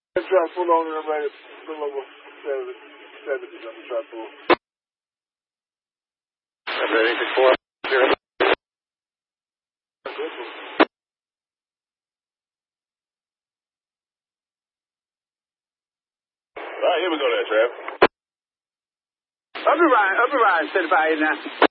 Try to pull on and I'm ready to pull over 70 on the trap pull. I'm ready to pull up. All right, here we go there, Trav. Up and ride, 75 now.